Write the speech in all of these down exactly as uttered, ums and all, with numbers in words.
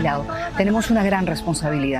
lado. Tenemos una gran responsabilidad.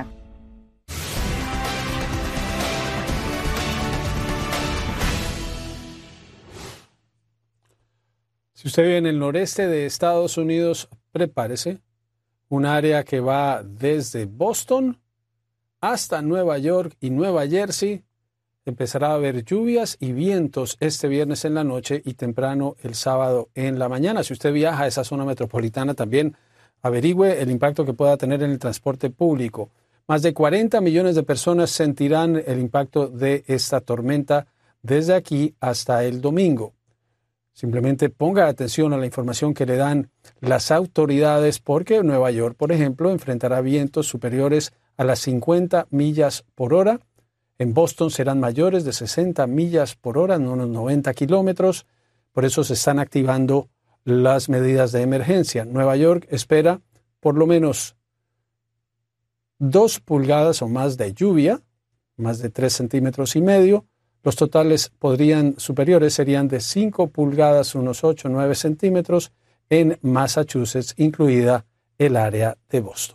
Si usted vive en el noreste de Estados Unidos, prepárese. Un área que va desde Boston hasta Nueva York y Nueva Jersey. Empezará a haber lluvias y vientos este viernes en la noche y temprano el sábado en la mañana. Si usted viaja a esa zona metropolitana, también averigüe el impacto que pueda tener en el transporte público. Más de cuarenta millones de personas sentirán el impacto de esta tormenta desde aquí hasta el domingo. Simplemente ponga atención a la información que le dan las autoridades porque Nueva York, por ejemplo, enfrentará vientos superiores a las cincuenta millas por hora. En Boston serán mayores de sesenta millas por hora, en unos noventa kilómetros. Por eso se están activando las medidas de emergencia. Nueva York espera por lo menos dos pulgadas o más de lluvia, más de tres centímetros y medio. Los totales podrían superiores serían de cinco pulgadas, unos ocho o nueve centímetros en Massachusetts, incluida el área de Boston.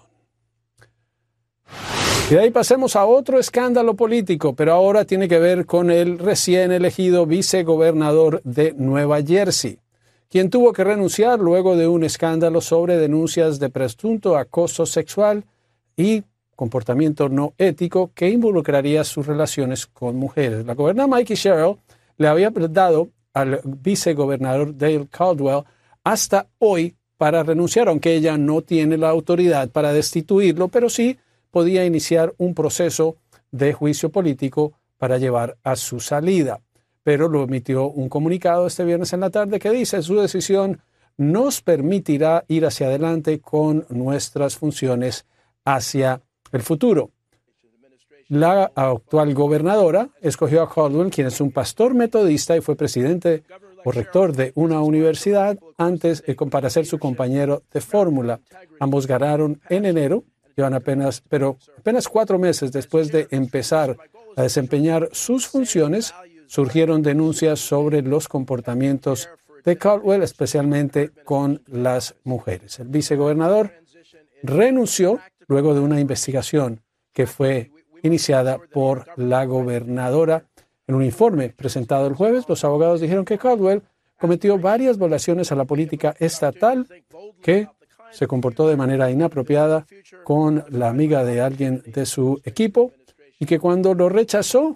Y de ahí pasemos a otro escándalo político, pero ahora tiene que ver con el recién elegido vicegobernador de Nueva Jersey, quien tuvo que renunciar luego de un escándalo sobre denuncias de presunto acoso sexual y comportamiento no ético que involucraría sus relaciones con mujeres. La gobernadora Mikie Sherrill le había dado al vicegobernador Dale Caldwell hasta hoy para renunciar, aunque ella no tiene la autoridad para destituirlo, pero sí podía iniciar un proceso de juicio político para llevar a su salida. Pero lo emitió un comunicado este viernes en la tarde que dice: su decisión nos permitirá ir hacia adelante con nuestras funciones hacia el futuro. La actual gobernadora escogió a Caldwell, quien es un pastor metodista y fue presidente o rector de una universidad antes de para ser su compañero de fórmula. Ambos ganaron en enero, llevan apenas, pero apenas cuatro meses después de empezar a desempeñar sus funciones, surgieron denuncias sobre los comportamientos de Caldwell, especialmente con las mujeres. El vicegobernador renunció luego de una investigación que fue iniciada por la gobernadora. En un informe presentado el jueves, los abogados dijeron que Caldwell cometió varias violaciones a la política estatal, que se comportó de manera inapropiada con la amiga de alguien de su equipo y que cuando lo rechazó,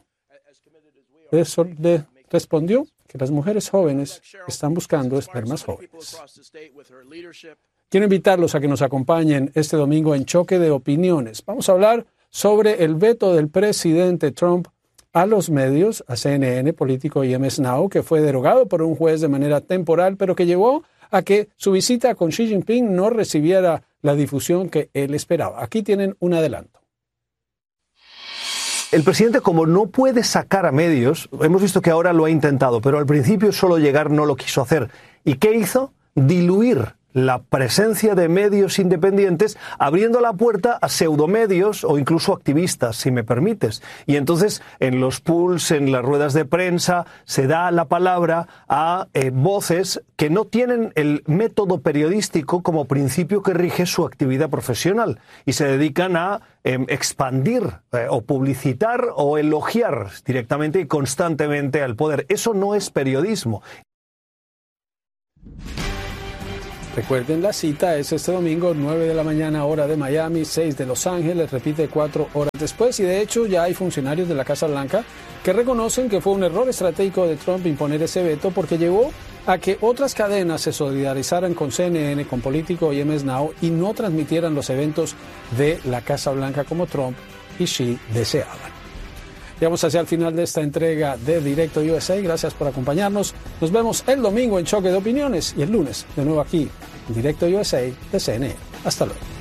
le respondió que las mujeres jóvenes están buscando espermas jóvenes. Quiero invitarlos a que nos acompañen este domingo en Choque de Opiniones. Vamos a hablar sobre el veto del presidente Trump a los medios, a C N N, Político y M S Now, que fue derogado por un juez de manera temporal, pero que llevó a que su visita con Xi Jinping no recibiera la difusión que él esperaba. Aquí tienen un adelanto. El presidente, como no puede sacar a medios, hemos visto que ahora lo ha intentado, pero al principio solo llegar no lo quiso hacer. ¿Y qué hizo? Diluir la presencia de medios independientes, abriendo la puerta a pseudomedios o incluso activistas, si me permites. Y entonces, en los pools, en las ruedas de prensa, se da la palabra a eh, voces que no tienen el método periodístico como principio que rige su actividad profesional y se dedican a eh, expandir eh, o publicitar o elogiar directamente y constantemente al poder. Eso no es periodismo. Recuerden, la cita es este domingo, nueve de la mañana, hora de Miami, seis de Los Ángeles, repite cuatro horas después. Y de hecho ya hay funcionarios de la Casa Blanca que reconocen que fue un error estratégico de Trump imponer ese veto porque llevó a que otras cadenas se solidarizaran con C N N, con Político y M S Now y no transmitieran los eventos de la Casa Blanca como Trump y Xi deseaban. Llegamos hacia el final de esta entrega de Directo U S A. Gracias por acompañarnos. Nos vemos el domingo en Choque de Opiniones y el lunes de nuevo aquí en Directo U S A de C N N. Hasta luego.